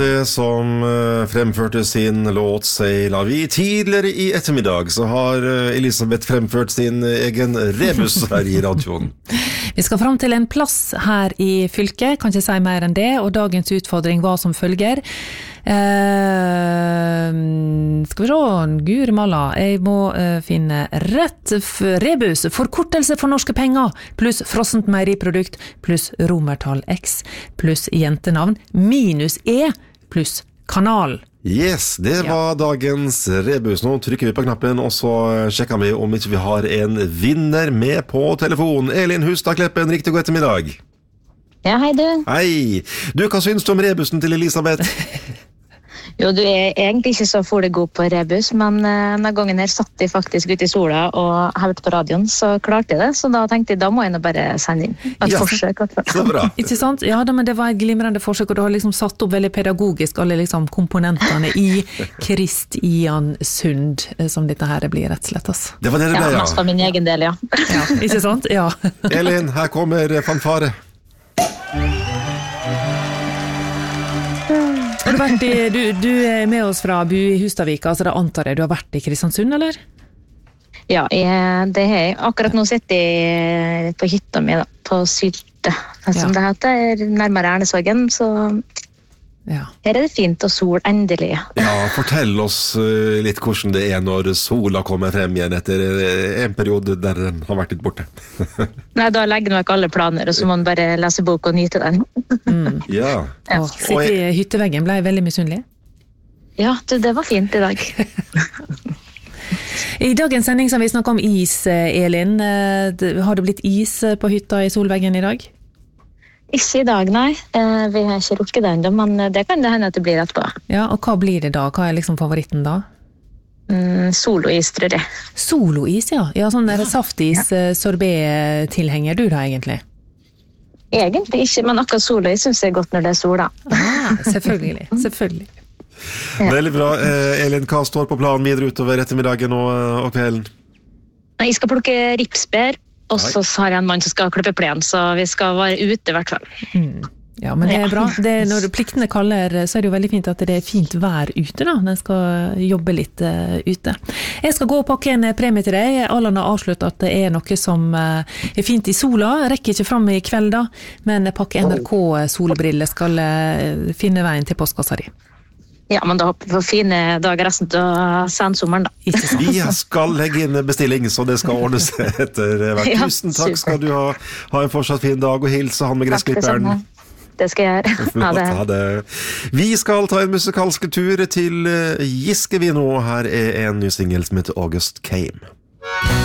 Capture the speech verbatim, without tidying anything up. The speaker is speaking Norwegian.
Som fremførte sin låt C'est la vie. Tidligere i ettermiddag så har Elisabeth fremført sin egen rebus her i radioen. Vi skal fram til en plass her i fylket, kan ikke si mer enn det, og dagens utfordring var som følger. Eh, skal vi se, Guri Malla, jeg må uh, finne rett rebus, forkortelse for norske penger, pluss frossent meieriprodukt, pluss romertall X, pluss jentenavn, minus E, pluss kanal. Yes, det var ja. dagens rebus. Nå trykker vi på knappen, og så sjekker vi om ikke vi har en vinner med på telefon. Elin Hustad Kleppen, riktig god ettermiddag. Ja, hei du. Hei. Du, hva syns du om rebusen til Elisabeth? Jo, du er egentlig ikke så god på rebus, men uh, denne gangen her satt de faktisk ute i sola og hørte på radioen, så klarte jeg det. Så da tenkte jeg, da må jeg nå bare sende inn et ja, forsøk. Så bra. Ikke sant? Ja, da, men det var et glimrende forsøk, og du har liksom satt opp veldig pedagogisk alle liksom komponentene i Kristiansund, som dette her blir rett og slett. Altså. Det var det det ble, ja. Ja, mest av min egen del, ja. Ja, ikke sant? Ja. Elin, her kommer fanfare. Har du, vært i, du, du er med oss fra Bu i Hustadvika, altså da antar jeg du har vært i Kristiansund, eller? Ja, jeg, det har jeg. Akkurat nå sitter jeg på hytta mi da, på Sylte, som ja. det heter, nærmere Ernesvågen, så ja. her er det fint og sol, endelig. Ja, fortell oss litt hvordan det er når sola kommer frem igjen etter en periode der den har vært litt borte. Nei, da legger man ikke alle planer, og så må man bare lese bok og nyte den. Mm. Ja. Ja. Sitte i hytteveggen ble jeg veldig misunnelig. Ja, du, det var fint i dag. I dagens sending som vi snakker om is, Elin, har det blitt is på hytta i solveggen i dag? Ikke i dag, nei. Vi har ikke rukket det enda, men det kan det hende at det blir etterpå. Ja, og hva blir det da? Hva er liksom favoritten da? Mm, solois, tror jeg. Solois, ja. Ja, sånn der saftis, ja. sorbet-tilhenger du da, egentlig? Egentlig ikke, men akkurat solois synes jeg er godt når det er sol, da. Ah, selvfølgelig, selvfølgelig. Ja. Veldig bra. Eh, Elin, hva står på planen videre utover ettermiddagen og, og kvelden? Jeg skal plukke ripsbær. Og så har jeg en mann som skal klippe plen, så vi skal være ute i hvert fall. Mm. Ja, men det er bra. Det er, når pliktene kaller, så er det jo veldig fint at det er fint vær ute da. Den skal jobbe litt uh, ute. Jeg skal gå og pakke en premie til deg. Allan har avsluttet at det er noe som uh, er fint i sola. Jeg rekker ikke frem i kveld da, men pakke N R K-solbriller skal uh, finne veien til postkassa di. Ja, men da håper vi på fine dager resten til sensommeren da. Vi skal legge inn bestilling, så det skal ordne seg etter hvert. Ja, tusen takk skal du ha. Ha en fortsatt fin dag, og hilse han med gressklipperen. Det skal jeg gjøre. Ha det. Ha det. Vi skal ta en musikalsk tur til Giske vi nå. Her er en ny single som heter August Came.